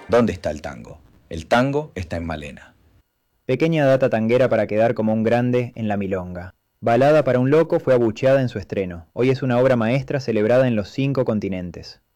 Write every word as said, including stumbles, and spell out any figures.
¿Dónde está el tango? El tango está en Malena. Pequeña data tanguera para quedar como un grande en la milonga. Balada para un loco fue abucheada en su estreno. Hoy es una obra maestra celebrada en los cinco continentes.